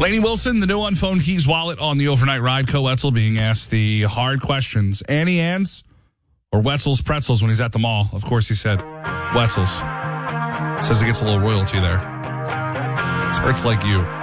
Lainey Wilson, the new on Phone Keys Wallet on the overnight ride. Co Wetzel being asked the hard questions. Annie Ann's or Wetzel's Pretzels when he's at the mall? Of course he said Wetzel's. Says he gets a little royalty there. It's like you.